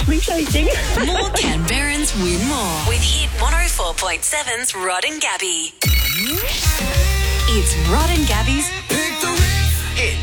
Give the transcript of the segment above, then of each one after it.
appreciating. More Canberrans win more with Hit 104.7's Rod and Gabby. It's Rod and Gabby's Hit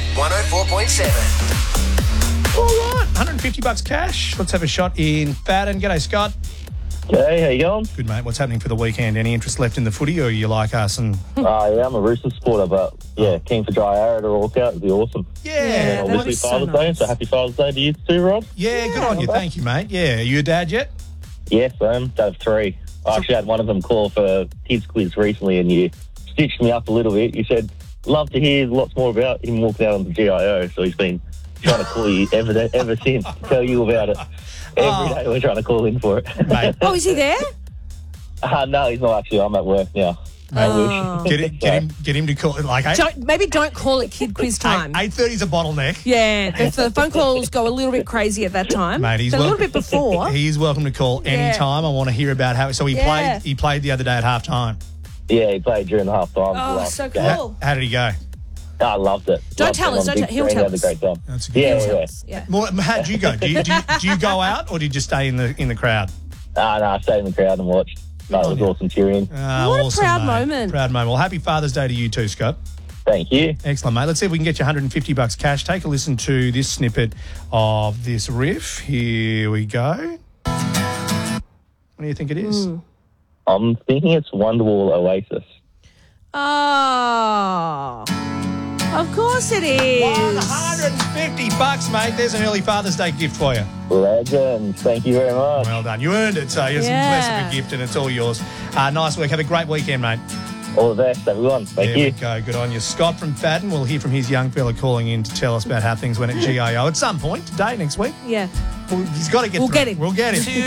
104.7. All right, $150 cash. Let's have a shot in Fadden. G'day, Scott. Hey, how you going? Good, mate. What's happening for the weekend? Any interest left in the footy, or are you like us? And Yeah, I'm a Roosters supporter, but keen for Dry Arrow to walk out. It'd be awesome. yeah, And obviously Father's Day, so happy Father's Day to you too, Rod. good on you. Thank you, mate. Yeah, are you a dad yet? Yes, dad of 3. I actually had one of them call for kids quiz recently, and you stitched me up a little bit. You said, love to hear lots more about him walking out on the GIO, so he's been trying to call you ever since to tell you about it. Every day we're trying to call in for it. Mate, Oh, is he there? No, he's not actually. I'm at work now. I wish. get him to call it like Maybe don't call it kid quiz time. 8:30 is a bottleneck. Yeah, the phone calls go a little bit crazy at that time. Mate, he's So a little bit before. He is welcome to call any time. I want to hear about how. So he played the other day at halftime. Yeah, he played during the half time. Oh, so cool. How did he go? I loved it. Don't tell us. He'll tell us. Had a great time. That's a good Yeah. Yeah. More, how'd you go? Do you go out, or did you stay in the crowd? No, I stayed in the crowd and watched. That was awesome cheering. What a proud moment. Proud moment. Well, happy Father's Day to you too, Scott. Thank you. Excellent, mate. Let's see if we can get you $150 cash. Take a listen to this snippet of this riff. Here we go. What do you think it is? I'm thinking it's Wonderwall Oasis. Oh, of course it is. $150, mate. There's an early Father's Day gift for you. Legends. Thank you very much. Well done. You earned it, so it's less of a gift and it's all yours. Nice work. Have a great weekend, mate. All the best, everyone. Thank you. There we go. Good on you. Scott from Fadden. We'll hear from his young fella calling in to tell us about how things went at GIO at some point today, next week. Yeah. He's got to get through. Get him. We'll get him.